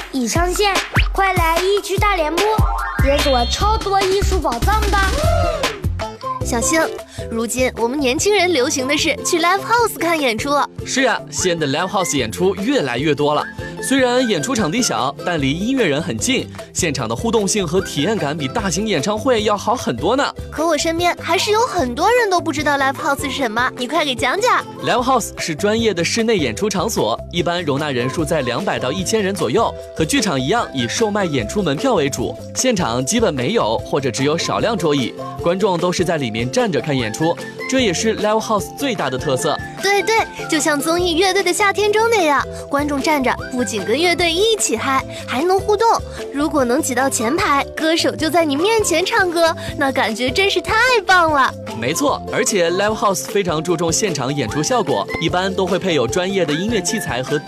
已上线，快来一区大联播，解锁超多艺术宝藏吧！ 小星，如今我们年轻人流行的是去 live house 看演出。 是呀，西安的 live house 演出越来越多了。虽然演出场地小，但离音乐人很近，现场的互动性和体验感比大型演唱会要好很多呢。 可我身边还是有很多人都不知道 live house 是什么，你快给讲讲。 live house 是专业的室内演出场所，一般容纳人数在200到1000人左右，和剧场一样以售卖演出门票为主，现场基本没有或者只有少量桌椅，观众都是在里面站着看演出，这也是 live house 最大的特色。 对对，就像综艺《乐队的夏天》中那样，观众站着不仅跟乐队一起嗨，还能互动。如果能挤到前排，歌手就在你面前唱歌，那感觉真是太棒了。 没错，而且 live house 非常注重现场演出效果，一般都会配有专业的音乐器材和